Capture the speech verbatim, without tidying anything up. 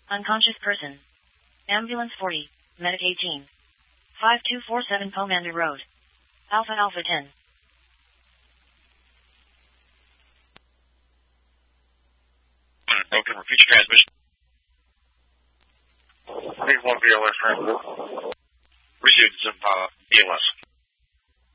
Unconscious person. Ambulance forty, Medic eighteen. five two four seven Pomander Road. Alpha Alpha ten. Okay, repeat your transmission. Big one B L S, right? Received some uh, B L S.